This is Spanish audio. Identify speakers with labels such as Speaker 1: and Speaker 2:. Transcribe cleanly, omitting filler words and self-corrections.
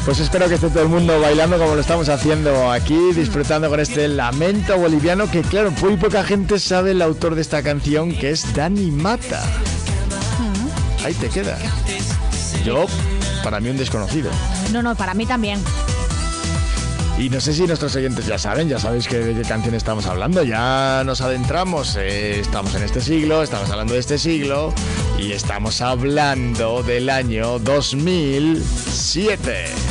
Speaker 1: Pues espero que esté todo el mundo bailando como lo estamos haciendo aquí, disfrutando con este lamento boliviano que, claro, muy poca gente sabe el autor de esta canción, que es Dani Mata. Ahí te queda. Yo, para mí, un desconocido.
Speaker 2: No, para mí también.
Speaker 1: Y no sé si nuestros oyentes ya saben, ya sabéis de qué canción estamos hablando, ya nos adentramos, estamos en este siglo, estamos hablando de este siglo y estamos hablando del año 2007.